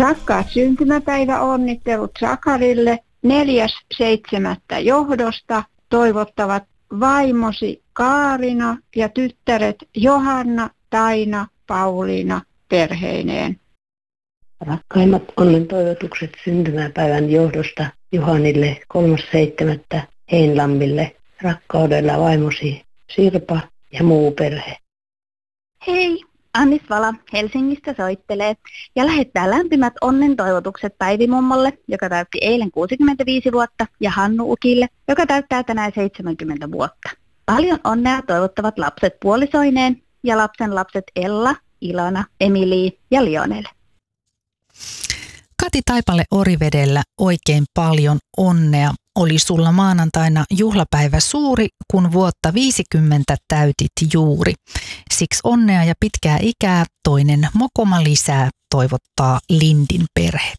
Rakkaat syntymäpäiväonnittelut Sakarille 4.7. johdosta toivottavat vaimosi Kaarina ja tyttäret Johanna, Taina, Pauliina perheineen. Rakkaimmat onnentoivotukset syntymäpäivän johdosta Johannille 3.7. Heinlammille. Rakkaudella vaimosi Sirpa ja muu perhe. Hei! Annis Vala Helsingistä soittelee ja lähettää lämpimät onnentoivotukset Päivi-mummolle, joka täytti eilen 65 vuotta, ja Hannu Ukille, joka täyttää tänään 70 vuotta. Paljon onnea toivottavat lapset puolisoineen ja lapsen lapset Ella, Ilona, Emili ja Lionel. Kati Taipale Orivedellä, oikein paljon onnea. Oli sulla maanantaina juhlapäivä suuri, kun vuotta 50 täytit juuri. Siksi onnea ja pitkää ikää, toinen mokoma lisää, toivottaa Lindin perhe.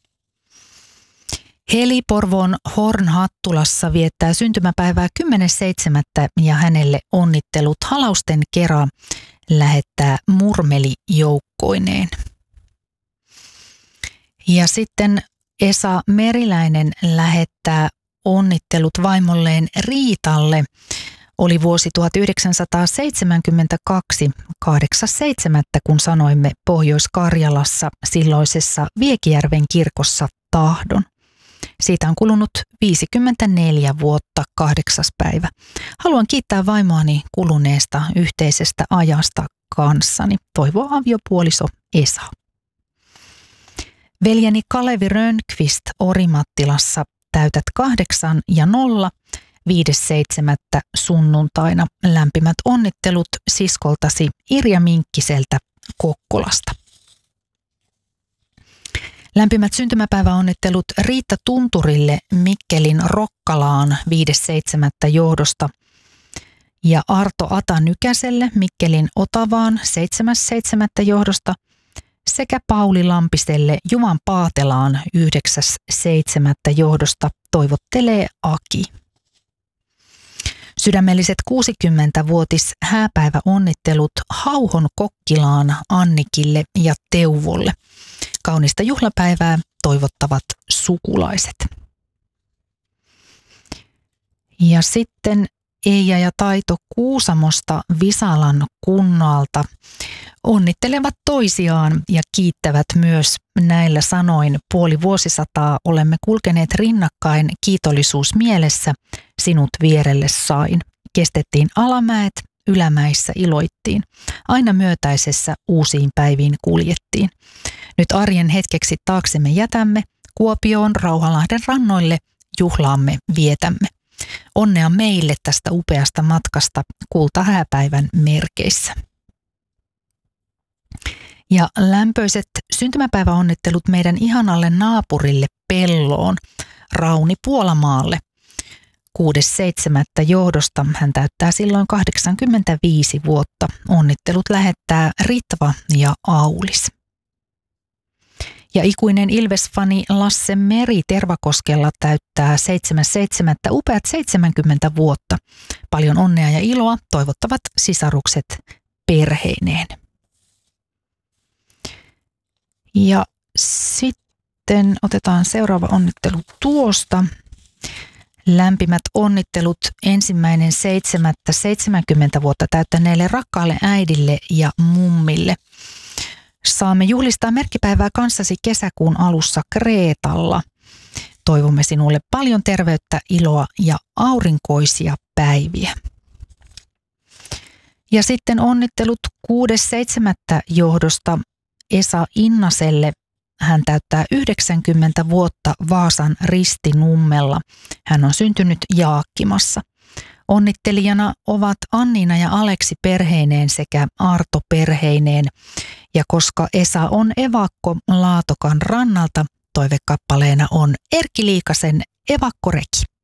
Heli Porvoon Hornhattulassa viettää syntymäpäivää 10.7. ja hänelle onnittelut halausten kera lähettää Murmeli joukkoineen. Ja sitten Esa Meriläinen lähettää onnittelut vaimolleen Riitalle. Oli vuosi 1972, 8.7. kun sanoimme Pohjois-Karjalassa silloisessa Viekijärven kirkossa tahdon. Siitä on kulunut 54 vuotta 8. päivä. Haluan kiittää vaimoani kuluneesta yhteisestä ajasta kanssani. Toivoo aviopuoliso Esa. Veljeni Kalevi Rönnqvist Orimattilassa täytät 8 ja 0, 5.7. sunnuntaina. Lämpimät onnittelut siskoltasi Irja Minkkiseltä Kokkolasta. Lämpimät syntymäpäiväonnittelut Riitta Tunturille Mikkelin Rokkalaan 5.7. johdosta ja Arto Ata Nykäselle Mikkelin Otavaan 7.7. johdosta sekä Pauli Lampiselle Juvan Paatelaan 9.7. johdosta toivottelee Aki. Sydämelliset 60-vuotis hääpäiväonnittelut Hauhon Kokkilaan Annikille ja Teuvolle. Kaunista juhlapäivää toivottavat sukulaiset. Ja sitten Eija ja Taito Kuusamosta Visalan kunnalta onnittelevat toisiaan ja kiittävät myös näillä sanoin. Puoli vuosisataa olemme kulkeneet rinnakkain, kiitollisuus mielessä, sinut vierelle sain. Kestettiin alamäet, ylämäissä iloittiin. Aina myötäisessä uusiin päiviin kuljettiin. Nyt arjen hetkeksi taaksemme jätämme, Kuopioon Rauhalahden rannoille juhlaamme vietämme. Onnea meille tästä upeasta matkasta kultahääpäivän merkeissä. Ja lämpöiset syntymäpäiväonnittelut meidän ihanalle naapurille Pelloon, Rauni Puolamaalle. 6.7. johdosta hän täyttää silloin 85 vuotta. Onnittelut lähettää Ritva ja Aulis. Ja ikuinen Ilves-fani Lasse Meri Tervakoskella täyttää 7.7. upeat 70 vuotta. Paljon onnea ja iloa toivottavat sisarukset perheineen. Ja sitten otetaan seuraava onnittelu tuosta. Lämpimät onnittelut 1.7. 70 vuotta täyttäneelle rakkaalle äidille ja mummille. Saamme juhlistaa merkkipäivää kanssasi kesäkuun alussa Kreetalla. Toivomme sinulle paljon terveyttä, iloa ja aurinkoisia päiviä. Ja sitten onnittelut 6.7. johdosta Esa Innaselle. Hän täyttää 90 vuotta Vaasan Ristinummella. Hän on syntynyt Jaakkimassa. Onnittelijana ovat Anniina ja Aleksi perheineen sekä Arto perheineen. Ja koska Esa on evakko Laatokan rannalta, toivekappaleena on Erkki Liikasen Evakkoreki.